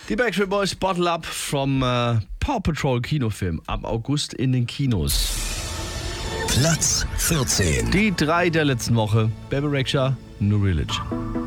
Die Backstreet Boys Bottle Up vom Paw Patrol Kinofilm ab August in den Kinos. Platz 14. Die 3 der letzten Woche. Bebe Rexha, No Religion.